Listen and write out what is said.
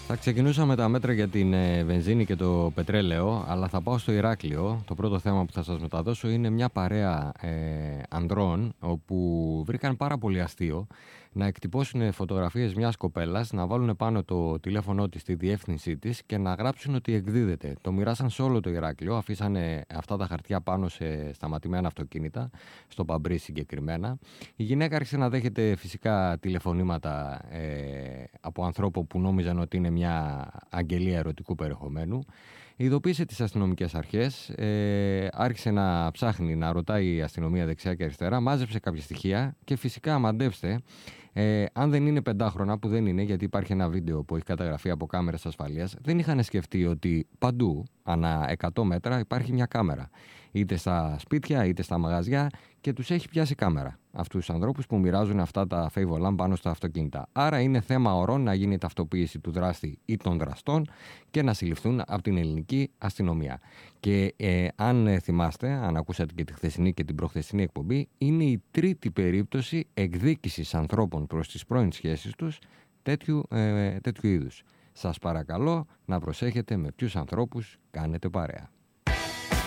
Θα ξεκινούσα με τα μέτρα για την βενζίνη και το πετρέλαιο, αλλά θα πάω στο Ηράκλειο. Το πρώτο θέμα που θα σας μεταδώσω είναι μια παρέα ανδρών, όπου βρήκαν πάρα πολύ αστείο να εκτυπώσουν φωτογραφίες μιας κοπέλας, να βάλουν πάνω το τηλέφωνό της, τη διεύθυνσή της και να γράψουν ότι εκδίδεται. Το μοιράσαν σε όλο το Ηράκλειο, αφήσανε αυτά τα χαρτιά πάνω σε σταματημένα αυτοκίνητα, στο Παμπρί συγκεκριμένα. Η γυναίκα άρχισε να δέχεται φυσικά τηλεφωνήματα από ανθρώπου που νόμιζαν ότι είναι μια αγγελία ερωτικού περιεχομένου. Ειδοποίησε τις αστυνομικές αρχές, άρχισε να ψάχνει, να ρωτάει η αστυνομία δεξιά και αριστερά, μάζεψε κάποια στοιχεία και φυσικά μαντέψτε, αν δεν είναι πεντάχρονα, που δεν είναι, γιατί υπάρχει ένα βίντεο που έχει καταγραφεί από κάμερες ασφαλείας, δεν είχαν σκεφτεί ότι παντού, ανά 100 μέτρα, υπάρχει μια κάμερα. Είτε στα σπίτια, είτε στα μαγαζιά, και τους έχει πιάσει κάμερα αυτούς τους ανθρώπους που μοιράζουν αυτά τα φέιβολαν πάνω στα αυτοκίνητα. Άρα είναι θέμα ωρών να γίνει η ταυτοποίηση του δράστη ή των δραστών και να συλληφθούν από την ελληνική αστυνομία. Και αν θυμάστε, αν ακούσατε και τη χθεσινή και την προχθεσινή εκπομπή, είναι η τρίτη περίπτωση εκδίκησης ανθρώπων προς τις πρώην σχέσεις τους τέτοιου είδους. Σας παρακαλώ να προσέχετε με ποιους ανθρώπους κάνετε παρέα.